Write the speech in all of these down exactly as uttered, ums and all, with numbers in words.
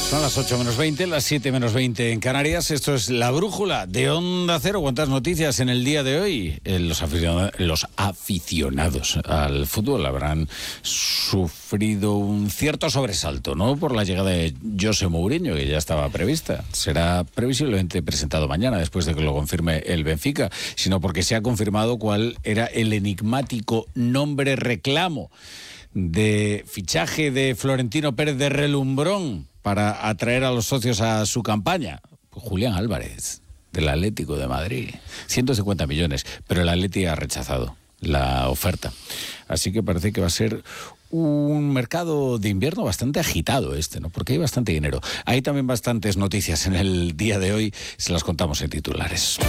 Son las ocho menos veinte, las siete menos veinte en Canarias. Esto es La Brújula de Onda Cero. ¿Cuántas noticias en el día de hoy? Eh, los, aficionados, los aficionados al fútbol habrán sufrido un cierto sobresalto, ¿no? Por la llegada de José Mourinho, que ya estaba prevista. Será previsiblemente presentado mañana, después de que lo confirme el Benfica, sino porque se ha confirmado cuál era el enigmático nombre reclamo de fichaje de Florentino Pérez de relumbrón para atraer a los socios a su campaña. Pues Julián Álvarez, del Atlético de Madrid. ciento cincuenta millones, pero el Atleti ha rechazado la oferta. Así que parece que va a ser un mercado de invierno bastante agitado este, ¿no? Porque hay bastante dinero. Hay también bastantes noticias en el día de hoy, se las contamos en titulares.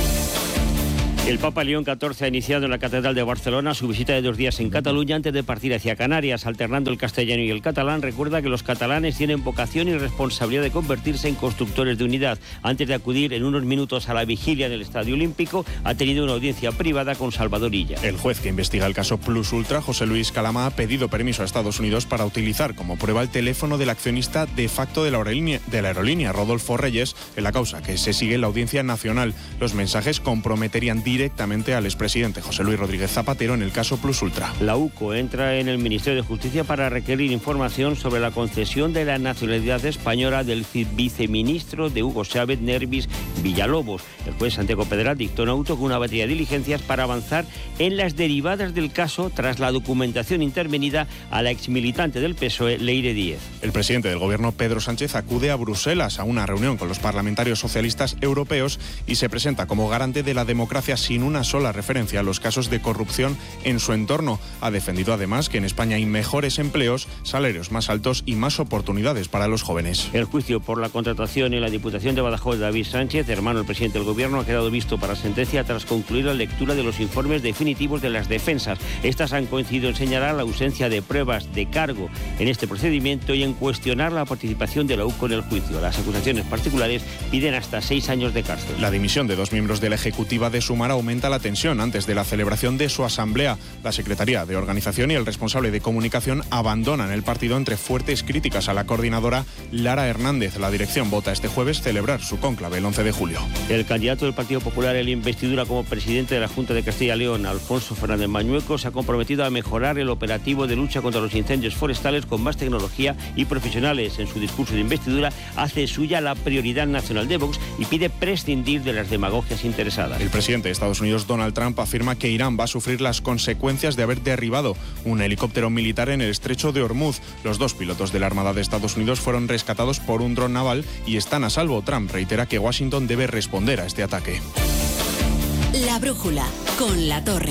El Papa León catorce ha iniciado en la Catedral de Barcelona su visita de dos días en Cataluña antes de partir hacia Canarias. Alternando el castellano y el catalán, recuerda que los catalanes tienen vocación y responsabilidad de convertirse en constructores de unidad. Antes de acudir en unos minutos a la vigilia en el Estadio Olímpico, ha tenido una audiencia privada con Salvador Illa. El juez que investiga el caso Plus Ultra, José Luis Calama, ha pedido permiso a Estados Unidos para utilizar como prueba el teléfono del accionista de facto de la aerolínea, de la aerolínea Rodolfo Reyes, en la causa que se sigue en la Audiencia Nacional. Los mensajes comprometerían directamente al expresidente José Luis Rodríguez Zapatero en el caso Plus Ultra. La U C O entra en el Ministerio de Justicia para requerir información sobre la concesión de la nacionalidad española del viceministro de Hugo Chávez, Nervis Villalobos. El juez Santiago Pedral dictó un auto con una batería de diligencias para avanzar en las derivadas del caso tras la documentación intervenida a la exmilitante del P S O E, Leire Díez. El presidente del gobierno, Pedro Sánchez, acude a Bruselas a una reunión con los parlamentarios socialistas europeos y se presenta como garante de la democracia sin una sola referencia a los casos de corrupción en su entorno. Ha defendido además que en España hay mejores empleos, salarios más altos y más oportunidades para los jóvenes. El juicio por la contratación en la Diputación de Badajoz de David Sánchez, hermano del presidente del Gobierno, ha quedado visto para sentencia tras concluir la lectura de los informes definitivos de las defensas. Estas han coincidido en señalar la ausencia de pruebas de cargo en este procedimiento y en cuestionar la participación de la U C O en el juicio. Las acusaciones particulares piden hasta seis años de cárcel. La dimisión de dos miembros de la ejecutiva de Sumar aumenta la tensión antes de la celebración de su asamblea. La Secretaría de Organización y el responsable de comunicación abandonan el partido entre fuertes críticas a la coordinadora Lara Hernández. La dirección vota este jueves celebrar su cónclave el once de julio. El candidato del Partido Popular en la investidura como presidente de la Junta de Castilla y León, Alfonso Fernández Mañueco, se ha comprometido a mejorar el operativo de lucha contra los incendios forestales con más tecnología y profesionales. En su discurso de investidura hace suya la prioridad nacional de Vox y pide prescindir de las demagogias interesadas. El presidente de Estados Unidos, Donald Trump, afirma que Irán va a sufrir las consecuencias de haber derribado un helicóptero militar en el estrecho de Hormuz. Los dos pilotos de la Armada de Estados Unidos fueron rescatados por un dron naval y están a salvo. Trump reitera que Washington debe responder a este ataque. La Brújula, con La Torre.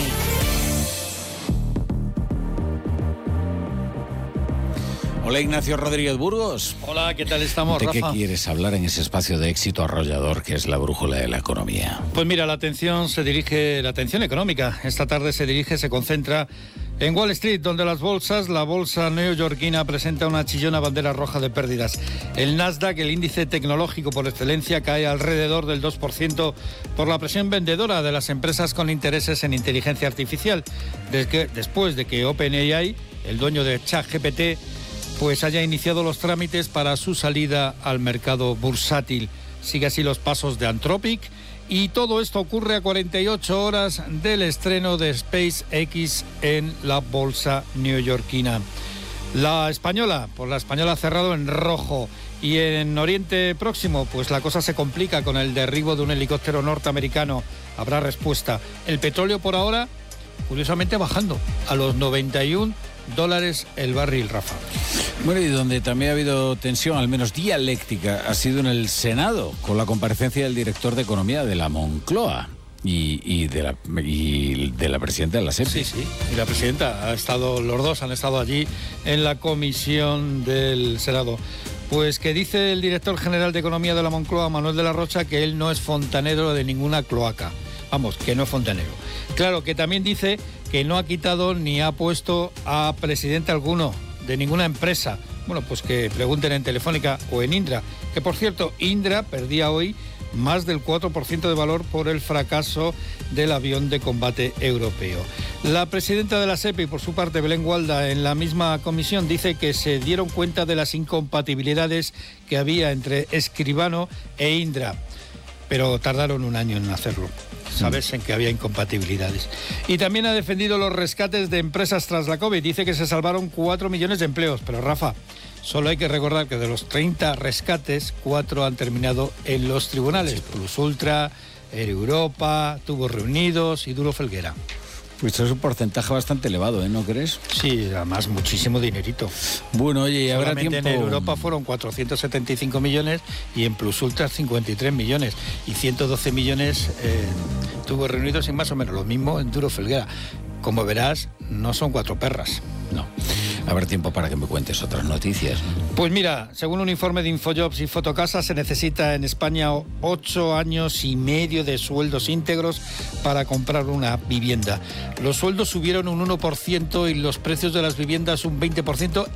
Hola, Ignacio Rodríguez Burgos. Hola, ¿qué tal estamos, ¿De Rafa? qué quieres hablar en ese espacio de éxito arrollador que es la brújula de la economía? Pues mira, la atención se dirige, la atención económica esta tarde se dirige, se concentra en Wall Street, donde las bolsas, la bolsa neoyorquina presenta una chillona bandera roja de pérdidas. El Nasdaq, el índice tecnológico por excelencia, cae alrededor del dos por ciento por la presión vendedora de las empresas con intereses en inteligencia artificial, después de que OpenAI, el dueño de ChatGPT, pues haya iniciado los trámites para su salida al mercado bursátil. Sigue así los pasos de Anthropic y todo esto ocurre a cuarenta y ocho horas del estreno de SpaceX en la bolsa neoyorquina. La española, pues la española ha cerrado en rojo. Y en Oriente Próximo, pues la cosa se complica con el derribo de un helicóptero norteamericano. Habrá respuesta. El petróleo por ahora, curiosamente, bajando a los noventa y un dólares el barril, Rafa. Bueno, y donde también ha habido tensión, al menos dialéctica, ha sido en el Senado, con la comparecencia del director de Economía de la Moncloa y, y, de, la, y de la presidenta de la SEPI. Sí, sí, y la presidenta ha estado, los dos han estado allí en la comisión del Senado. Pues que dice el director general de Economía de la Moncloa, Manuel de la Rocha, que él no es fontanero de ninguna cloaca. Vamos, que no es fontanero. Claro, que también dice que no ha quitado ni ha puesto a presidente alguno de ninguna empresa. Bueno, pues que pregunten en Telefónica o en Indra. Que, por cierto, Indra perdía hoy más del cuatro por ciento de valor por el fracaso del avión de combate europeo. La presidenta de la SEPI, por su parte, Belén Gualda, en la misma comisión dice que se dieron cuenta de las incompatibilidades que había entre Escribano e Indra, pero tardaron un año en hacerlo. Sabes en que había incompatibilidades. Y también ha defendido los rescates de empresas tras la COVID. Dice que se salvaron cuatro millones de empleos. Pero, Rafa, solo hay que recordar que de los treinta rescates, cuatro han terminado en los tribunales. Sí. Plus Ultra, Air Europa, Tubos Reunidos y Duro Felguera. Pues es un porcentaje bastante elevado, ¿eh? ¿No crees? Sí, además muchísimo dinerito. Bueno, oye, y habrá tiempo... en Europa fueron cuatrocientos setenta y cinco millones y en Plus Ultra cincuenta y tres millones y ciento doce millones en Tubos Reunidos y más o menos lo mismo en Duro Felguera. Como verás, no son cuatro perras. No. Habrá tiempo para que me cuentes otras noticias, ¿no? Pues mira, según un informe de Infojobs y Fotocasa, se necesita en España ocho años y medio de sueldos íntegros para comprar una vivienda. Los sueldos subieron un uno por ciento y los precios de las viviendas un veinte por ciento